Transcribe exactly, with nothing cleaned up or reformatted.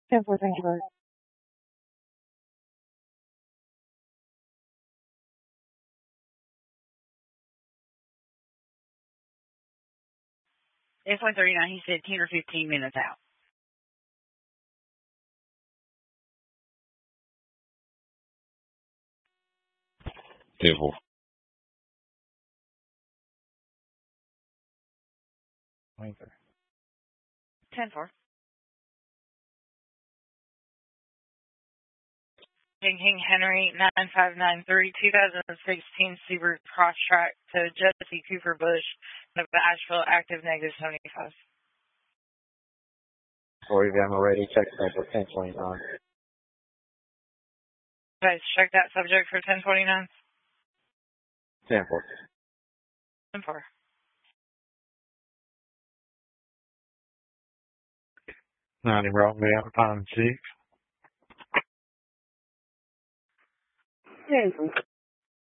ten four, thank you, bye. It's one thirty-nine. He said ten or fifteen minutes out. ten four. ten four. King King Henry nine five nine three, two thousand sixteen Subaru Crosstrack to Jesse Cooper Bush, of Asheville, active negative seventy-five. Sorry, I'm already checked that for ten twenty-nine. Guys, check that subject for ten twenty-nine. ten four. ten four. ninety Broadway out of Pine six. Yeah,